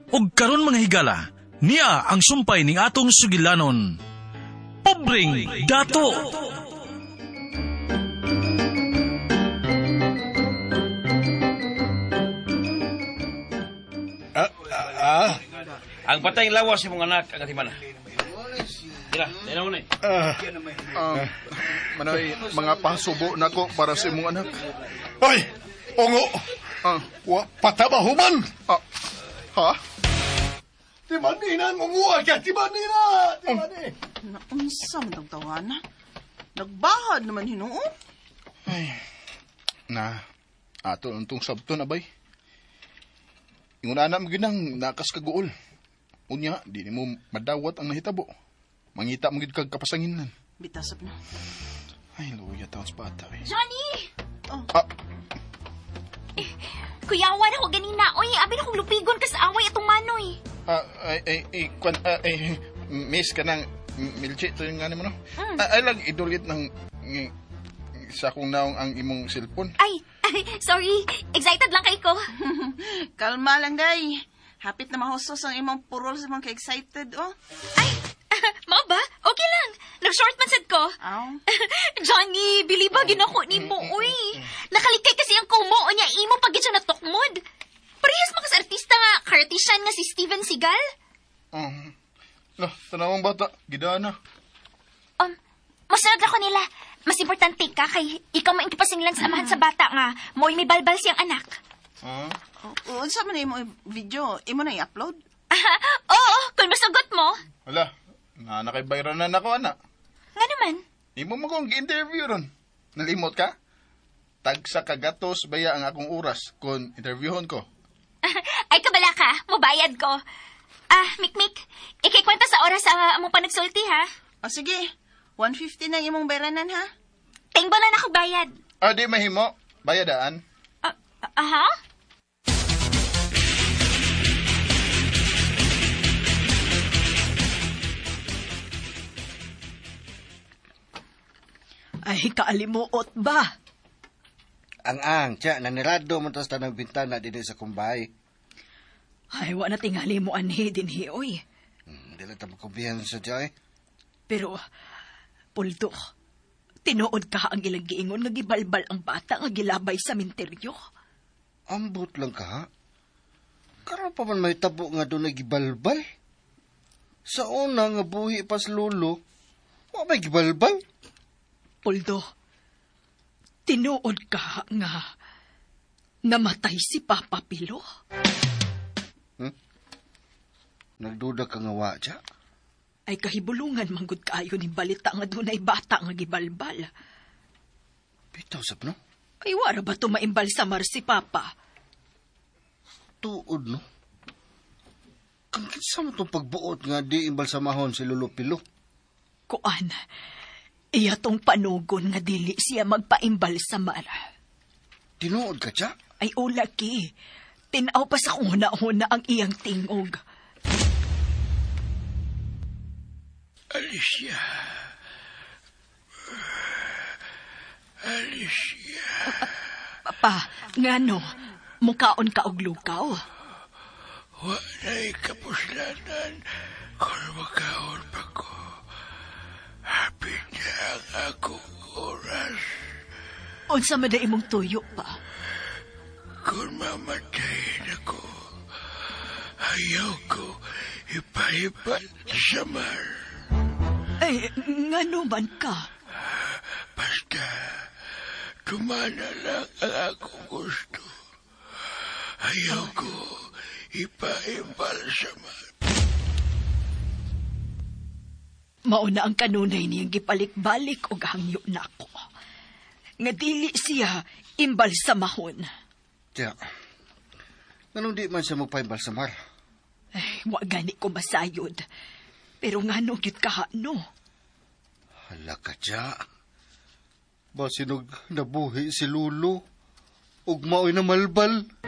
ug karon mga higala, niya ang sumpay ning atong sugilanon. Pobreng dato! Ang patay lawas sa mong anak ang atimana. Tira, tira mo na Manay, mga pasubo na ko para sa imong anak. Ay, ongo. Pataba human. Ha? Timanina, unguan ka. Timanina. Naunsa man tong tawana? Nagbahad naman hinuon. Ay, ato nung sabto na bay. Ingon na maginang nakas kaguol. Unya, di ni mo madawat ang nahitabo. Mangita mo gid kag kapasanginan. Bitasap na. Ay, luya taon sa bata eh. Johnny! Kuyawan ako ganina. Oy, abi na kong lupigon ka sa away atong manoy. Miss ka ng milchi to yung nga mo no? Ay lang, idulit ng sa kong naong ang imong cellphone. Ay, sorry. Excited lang kay ko. Kalma lang, day. Hapit na mahusos ang imong purol sa mga ka-excited, oh. Ay, mao ba? Okay lang. Nag-short man sad ko. Aw. Johnny, bilibagin ako ni mo, uy. Nakalikay kasi ang kumo o niya imo pag siya natukmod. Parehas mga sa artista nga, Cartesian nga si Steven Seagal. Tanawang bata, gidana. Masunod ako nila. Mas importante ka kay ikaw mo ingkipasinglan sa amahan sa bata nga. Mo'y may balbal siyang anak. Unsa man imo video? Imo na i-upload? Oo, kung masagot mo. Hala, nakay-viral na nako, anak. Nga naman. Imo mo kong gi-interview ron. Nalimot ka? Tagsa kagatos baya ang akong oras kung interviewon ko. Ay, kabala ka. Mubayad ko. Mikmik, ikikwenta sa oras sa among panagsulti, ha? Sige. 150 na imong bayranan, ha? Tingbo na ako bayad. Di mahimo. Bayadaan. Aha? Ay, kaalimuot ba? Ang, tiya, nanirado mo tas tanang bintana din sa kumbay. Ay, wala tingali mo anhi din oy. Hindi lang tamo kumbihan sa tiya eh. Pero, Puldo, tinuod ka ang ilang giingon nga gibalbal ang bata nga gilabay sa minteryo. Ambot lang ka, ha? Karon pa man may tabo nga doon na gibalbal. Sa una nga buhi pas lulo, wa may gibalbal. Puldo, tinuod ka nga namatay si Papa Pilo. Nagduda ka nga wa, tiya? Ay kahibulungan manggod kaayo ni balita nga dunay bata nga gibalbal. Bitaw sap, no? Ay wara ba to maimbalsamar si Papa? Tuod, no? Kang kinsa mo itong pagbuot nga di imbalsamahon si Lolo Pilo? Kuan, iya tong panugon nga dili siya magpaimbalsamar. Tinuod ka, tiya? Ay ulaki, tinaw pa sa kuna-una ang iyang tingog. Alicia. Papa, ngano, mukaon ka og lukaw? Walay kapuslanan kung makaon pa ko. Hapit na ang akong oras. Unsa man da imong tuyo pa? Kung mamatayin ako, ayaw ko ipahipat sa mar. Ay, ngano man ka? Basta, tumana lang ang akong gusto. Ayaw ko ipaimbal sa mar. Mauna ang kanunay niyang gipalik-balik og hangyo nako. Nga dili siya imbalsamahon. Tiya, ganun di man siya magpaimbal sa mar. Ay, wa gani ko masayod. Pero ngano gyud ka no? Hala ka, tiya. Basinog nabuhi si Lulo. Ug mao'y namalbal.